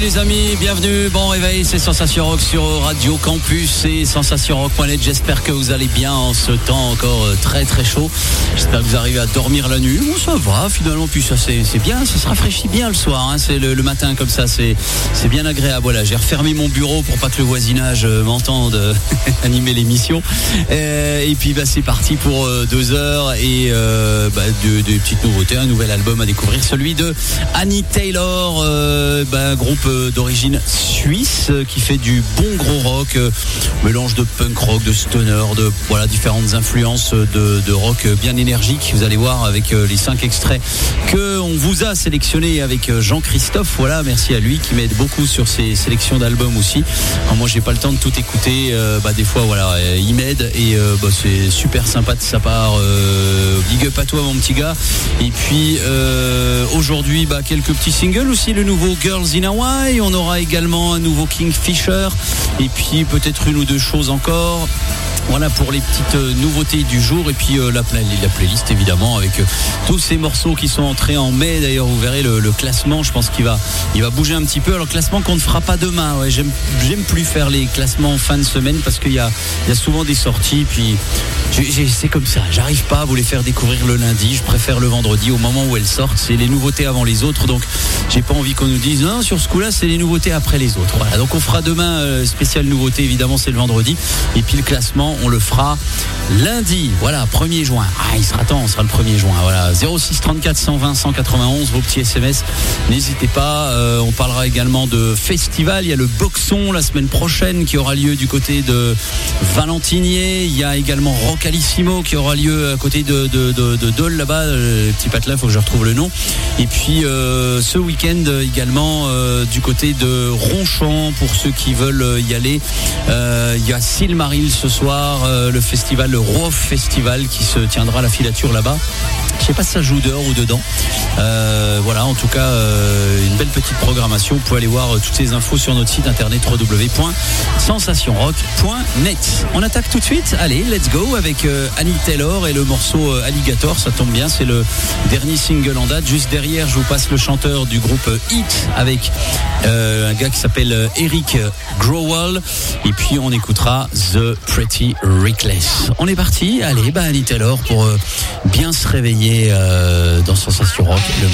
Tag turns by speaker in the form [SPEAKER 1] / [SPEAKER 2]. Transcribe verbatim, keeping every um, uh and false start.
[SPEAKER 1] les amis, bienvenue, bon réveil, c'est Sensation Rock sur Radio Campus et sensation rock point net. J'espère que vous allez bien en ce temps encore très très chaud. J'espère que vous arrivez à dormir la nuit. Bon, ça va finalement, puis ça c'est, c'est bien, ça se rafraîchit bien le soir, hein. C'est le, le matin comme ça, c'est, c'est bien agréable. Voilà, j'ai refermé mon bureau pour pas que le voisinage m'entende animer l'émission. Euh, et puis bah, c'est parti pour euh, deux heures et euh, bah, de, de petites nouveautés, un nouvel album à découvrir, celui de Annie Taylor, euh, bah, un groupe d'origine suisse qui fait du bon gros rock, euh, mélange de punk rock, de stoner, de voilà différentes influences de, de rock bien énergique. Vous allez voir avec euh, les cinq extraits que on vous a sélectionnés avec Jean-Christophe. Voilà, merci à lui qui m'aide beaucoup sur ses sélections d'albums aussi. Alors, moi, j'ai pas le temps de tout écouter. Euh, bah, des fois, voilà, euh, il m'aide et euh, bah, c'est super sympa de sa part. Euh, big up à toi, mon petit gars. Et puis euh, aujourd'hui, bah, quelques petits singles aussi. Le nouveau Girls in Hawaii. On aura également un nouveau Kingfisher. Et puis peut-être une ou deux choses encore. Voilà pour les petites nouveautés du jour. Et puis euh, la, play- la playlist évidemment avec euh, tous ces morceaux qui sont entrés en mai. D'ailleurs vous verrez le, le classement, je pense qu'il va, il va bouger un petit peu. Alors classement qu'on ne fera pas demain, ouais, j'aime, j'aime plus faire les classements en fin de semaine parce qu'il y a, il y a souvent des sorties. Puis j'ai, j'ai, c'est comme ça, j'arrive pas à vous les faire découvrir le lundi. Je préfère le vendredi au moment où elles sortent. C'est les nouveautés avant les autres. Donc j'ai pas envie qu'on nous dise non, sur ce coup-là c'est les nouveautés après les autres. Voilà, donc on fera demain euh, spécial nouveauté, évidemment c'est le vendredi. Et puis le classement on le fera lundi, voilà, premier juin. Ah, il sera temps, on sera le premier juin. Voilà, zéro six trente-quatre cent vingt cent quatre-vingt-onze, vos petits S M S, n'hésitez pas. Euh, on parlera également de festival. Il y a le Boxon la semaine prochaine qui aura lieu du côté de Valentinier. Il y a également Rocalissimo qui aura lieu à côté de, de, de, de Dole là-bas. Le petit patelin, il faut que je retrouve le nom. Et puis euh, ce week-end également euh, du côté de Ronchamp pour ceux qui veulent y aller. Euh, il y a Silmaril ce soir, euh, le festival, le Rof Festival qui se tiendra à la filature là-bas. Je sais pas si ça joue dehors ou dedans. Euh, voilà, en tout cas, euh, une belle petite programmation. Vous pouvez aller voir euh, toutes ces infos sur notre site internet w w w point sensation rock point net. On attaque tout de suite. Allez, let's go avec euh, Annie Taylor et le morceau euh, Alligator. Ça tombe bien, c'est le dernier single en date. Juste derrière, je vous passe le chanteur du groupe euh, Hit avec euh, un gars qui s'appelle euh, Eric Growal. Et puis on écoutera The Pretty Reckless. On est parti. Allez, bah Annie Taylor pour euh, bien se réveiller euh, dans Sensation Rock le